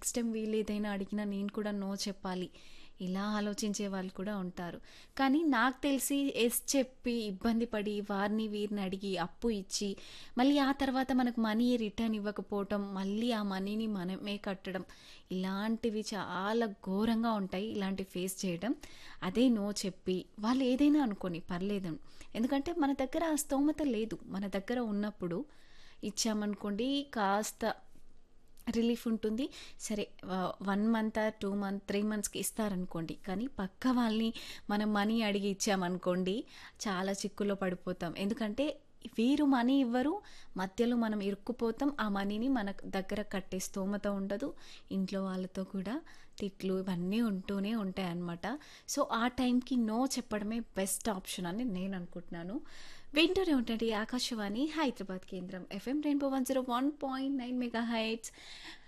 Next time వీళ్ళు ఏదైనా అడిగినా నేను కూడా నో చెప్పాలి. ఇలా ఆలోచించే వాళ్ళు కూడా ఉంటారు. కానీ నాకు తెలిసి ఎస్ చెప్పి, ఇబ్బంది పడి, వారిని వీరిని అడిగి, అప్పు ఇచ్చి, మళ్ళీ ఆ తర్వాత మనకు మనీ రిటర్న్ ఇవ్వకపోవటం, మళ్ళీ ఆ మనీని మనమే కట్టడం, ఇలాంటివి చాలా ఘోరంగా ఉంటాయి. ఇలాంటివి ఫేస్ చేయడం. అదే నో చెప్పి, వాళ్ళు ఏదైనా అనుకోని పర్లేదు. ఎందుకంటే మన దగ్గర ఆ స్తోమత లేదు. మన దగ్గర ఉన్నప్పుడు ఇచ్చామనుకోండి కాస్త రిలీఫ్ ఉంటుంది. సరే 1 మంత్, 2 మంత్, 3 మంత్స్‌కి ఇస్తారనుకోండి. కానీ పక్క వాళ్ళని మనం మనీ అడిగి ఇచ్చామనుకోండి, చాలా చిక్కుల్లో పడిపోతాం. ఎందుకంటే వీరు మనీ ఇవ్వరు. మధ్యలో మనం ఇరుక్కుపోతాం. ఆ మనీని మన దగ్గర కట్టే స్తోమత ఉండదు. ఇంట్లో వాళ్ళతో కూడా తిట్లు ఇవన్నీ ఉంటూనే ఉంటాయన్నమాట. సో, ఆ టైంకి నో చెప్పడమే బెస్ట్ ఆప్షన్ అని నేను అనుకుంటున్నాను. వింటూనే ఉండండి ఆకాశవాణి హైదరాబాద్ కేంద్రం ఎఫ్ఎం రెయిన్బో 101.9 మెగాహెర్ట్జ్.